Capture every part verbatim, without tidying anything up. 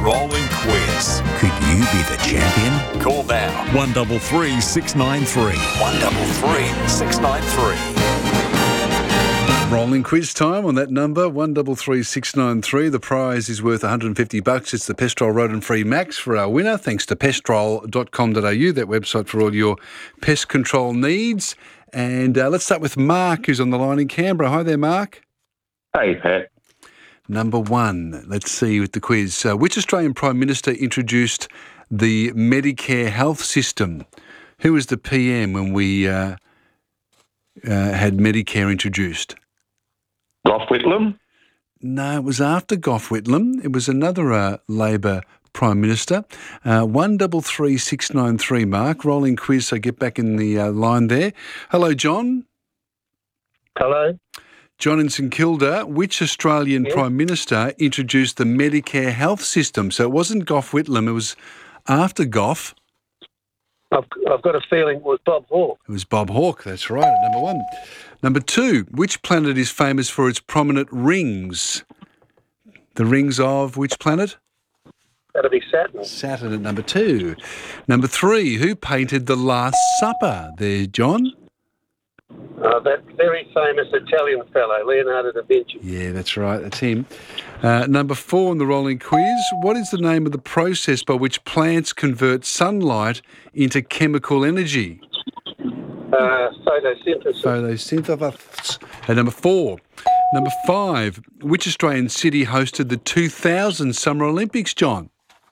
rolling quiz. Could you be the champion? Call now. one three three, six nine three. one three three, six nine three. Rolling quiz time on that number, one three three, six nine three. The prize is worth one hundred fifty bucks. It's the Pestrol Rodent-Free Max for our winner, thanks to pestrol dot com dot a u, that website for all your pest control needs. And uh, let's start with Mark, who's on the line in Canberra. Hi there, Mark. Hey, Pat. Number one, let's see with the quiz. Uh, which Australian Prime Minister introduced the Medicare health system? Who was the P M when we uh, uh, had Medicare introduced? Gough Whitlam? No, it was after Gough Whitlam. It was another uh, Labor Prime Minister. Uh, one three three, six nine three, Mark. Rolling quiz, so get back in the uh, line there. Hello, John. Hello. John in St Kilda. Which Australian Yes. Prime Minister introduced the Medicare health system? So it wasn't Gough Whitlam, it was after Gough. I've, I've got a feeling it was Bob Hawke. It was Bob Hawke, that's right, at number one. Number two, which planet is famous for its prominent rings? The rings of which planet? That'll be Saturn. Saturn at number two. Number three, who painted The Last Supper there, John? Uh, that very famous Italian fellow, Leonardo da Vinci. Yeah, that's right, that's him. Uh, number four on the rolling quiz, what is the name of the process by which plants convert sunlight into chemical energy? Uh, photosynthesis. Photosynthesis. At number four. Number five, which Australian city hosted the two thousand Summer Olympics, John?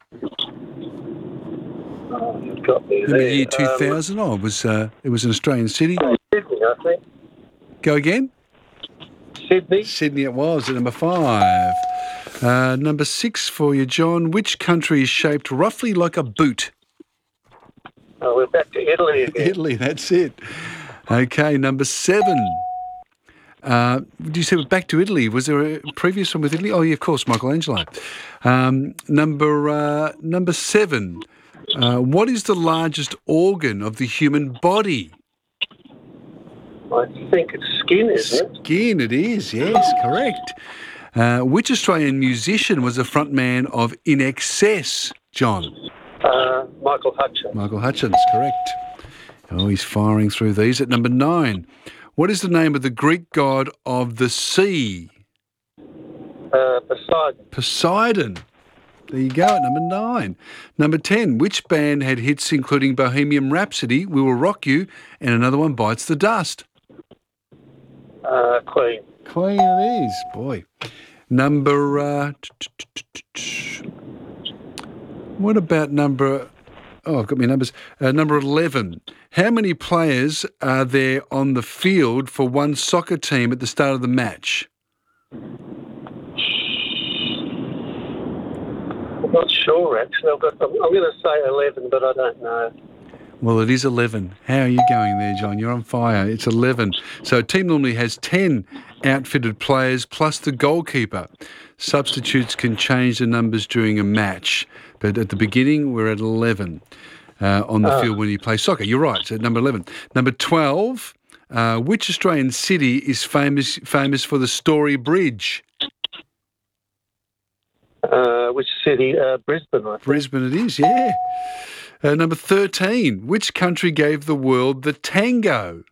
Oh, you've got me In the there. year two thousand? Um, oh, it was, uh, it was an Australian city. Sydney, I think. Go again? Sydney. Sydney it was at number five. Uh, number six for you, John. Which country is shaped roughly like a boot? Oh, we're back to Italy again. Italy, that's it. Okay, number seven. Uh, did you say we're back to Italy? Was there a previous one with Italy? Oh, yeah, of course, Michelangelo. Um, number uh, number seven. Uh, what is the largest organ of the human body? I think it's skin, isn't it? Skin, it is, yes, correct. Uh, which Australian musician was the frontman of In Excess, John? Uh, Michael Hutchins. Michael Hutchins, correct. Oh, he's firing through these. At number nine, what is the name of the Greek god of the sea? Uh, Poseidon. Poseidon. There you go, at number nine. Number ten, which band had hits including Bohemian Rhapsody, We Will Rock You, and another one, Bites the Dust? Uh, Queen. Queen it is, boy. Number, uh, what about number, oh, I've got my numbers. Uh, number eleven. How many players are there on the field for one soccer team at the start of the match? I'm not sure, actually. I've got, I'm, I'm going to say eleven, but I don't know. Well, it is eleven. How are you going there, John? You're on fire. It's eleven. So a team normally has ten outfitted players plus the goalkeeper. Substitutes can change the numbers during a match, but at the beginning we're at eleven uh, on the Oh. field when you play soccer. You're right, so number eleven. Number twelve, uh, which Australian city is famous famous for the Story Bridge? Uh, which city? Uh, Brisbane, I think. Brisbane it is, yeah. Uh, number thirteen, which country gave the world the tango?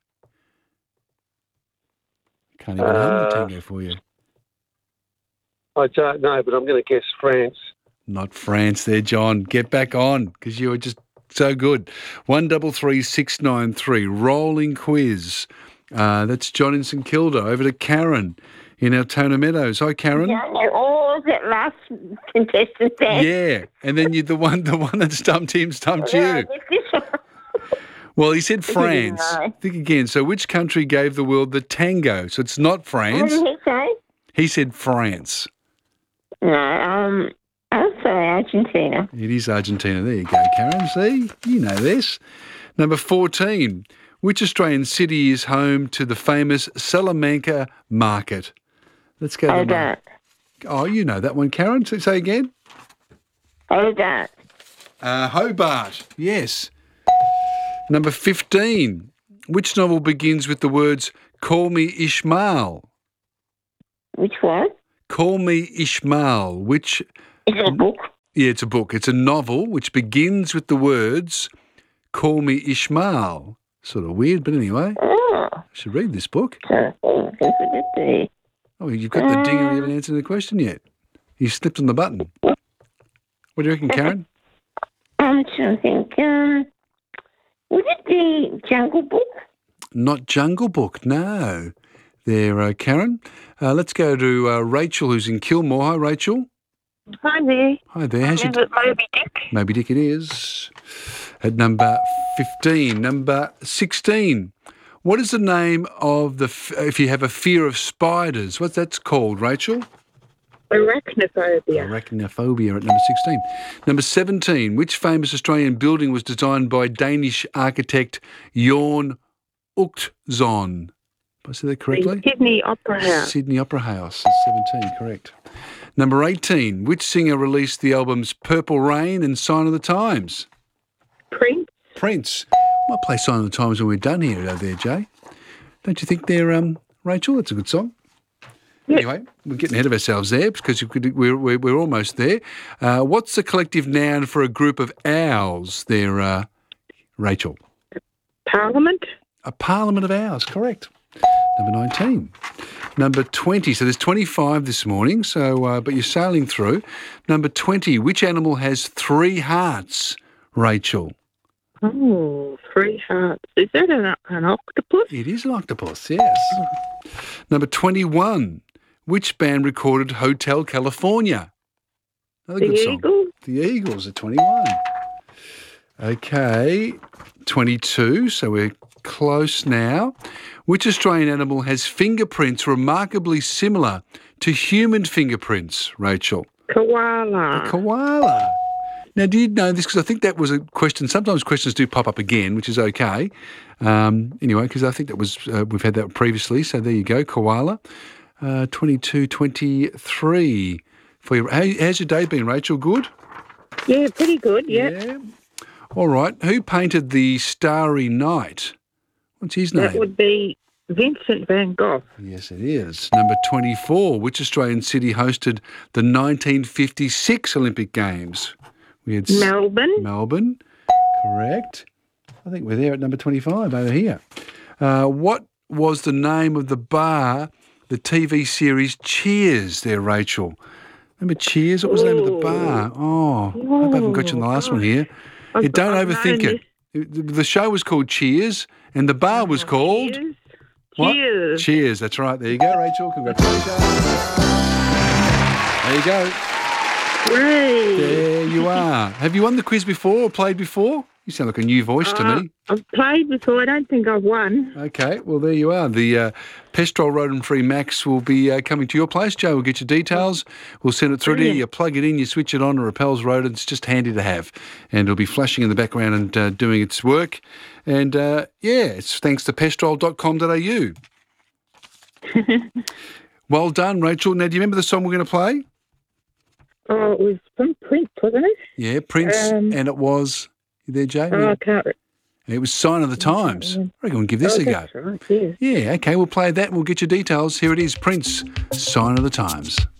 Can't even hum the Uh, tango for you. I don't know, but I'm going to guess France. Not France there, John. Get back on, because you were just so good. one three three, six nine three, rolling quiz. Uh, that's John in St Kilda. Over to Karen in Altona Meadows. Hi, Karen. Yeah, and all that last contestant there. Yeah, and then you the one the one that stumped him stumped Yeah, you. this is- Well, he said didn't France. know. Think again. So which country gave the world the tango? So it's not What France. did he say? He said France. No, um, I'll say Argentina. It is Argentina. There you go, Karen. See? You know this. Number fourteen. Which Australian city is home to the famous Salamanca Market? Let's go to the mar- Hobart. Oh, you know that one, Karen. Say say again. Hobart. Uh, Hobart. Yes. Number fifteen. Which novel begins with the words, Call Me Ishmael? Which one? Call Me Ishmael. Which... Is it a book? Yeah, it's a book. It's a novel which begins with the words, "Call me Ishmael." Sort of weird, but anyway. Oh, I should read this book. so what would it be? Oh, you've got the dinger. You haven't answered the question yet. You slipped on the button. What do you reckon, Karen? I'm trying to think. Um, would it be Jungle Book? Not Jungle Book, no. There, uh, Karen. Uh, let's go to uh, Rachel, who's in Kilmore. Hi, Rachel. Hi there. Hi there. How's your Is it Moby Dick? Moby Dick it is. At number fifteen. Number sixteen. What is the name of the, f- if you have a fear of spiders, what's that called, Rachel? Arachnophobia. Arachnophobia at number sixteen. Number seventeen. Which famous Australian building was designed by Danish architect Jorn Utzon? Did I say that correctly? The Sydney Opera House. Sydney Opera House. seventeen, correct. Number eighteen. Which singer released the albums Purple Rain and Sign of the Times? Prince. Prince. Might play Sign of the Times when we're done here, uh, there, Jay. Don't you think there, um, Rachel? That's a good song. Anyway, we're getting ahead of ourselves there because you could, we're, we're, we're almost there. Uh, what's the collective noun for a group of owls there, uh, Rachel? Parliament. A parliament of owls, correct. Number nineteen. Number twenty. So there's twenty-five this morning, So, uh, but you're sailing through. Number twenty. Which animal has three hearts, Rachel? Oh, three hearts. Is that an, an octopus? It is an octopus, yes. Number twenty-one. Which band recorded Hotel California? Another The good song. Eagles. The Eagles at twenty-one. Okay, twenty-two, so we're close now. Which Australian animal has fingerprints remarkably similar to human fingerprints, Rachel? Koala. Koala. Now, do you know this? Because I think that was a question. Sometimes questions do pop up again, which is okay. Um, anyway, because I think that was, uh, we've had that previously. So there you go, koala. Uh, twenty-two, twenty-three. For your, how, how's your day been, Rachel? Good? Yeah, pretty good, yeah. Yeah. All right. Who painted the Starry Night? What's his name? That would be Vincent van Gogh. Yes, it is. Number twenty-four. Which Australian city hosted the nineteen fifty-six Olympic Games? We had S- Melbourne. Melbourne. Correct. I think we're there at number twenty-five over here. Uh, what was the name of the bar, the T V series Cheers there, Rachel? Remember Cheers? What was the name of the bar? Oh, I hope I haven't got you on the last one here. I've- You don't I've overthink known it. The the show was called Cheers and the bar was called... Cheers. What? Cheers. Cheers, that's right. There you go, Rachel. Congratulations. There you go. Great. There you are. Have you won the quiz before or played before? You sound like a new voice to Uh, me. I've played before. I don't think I've won. Okay, well, there you are. The uh, Pestrol Rodent-Free Max will be uh, coming to your place. Joe will get your details. We'll send it through to you. You plug it in, you switch it on, it repels rodents. Just handy to have. And it'll be flashing in the background and uh, doing its work. And, uh, yeah, it's thanks to pestrol dot com dot a u. Well done, Rachel. Now, do you remember the song we're going to play? Oh, it was from Prince, wasn't it? Yeah, Prince, Um, and it was... You there, Jay? Oh, I can't. re- It was Sign of the Times. I reckon we'll give this oh, a go. that's right, yes. Yeah, okay, we'll play that and we'll get your details. Here it is, Prince, Sign of the Times.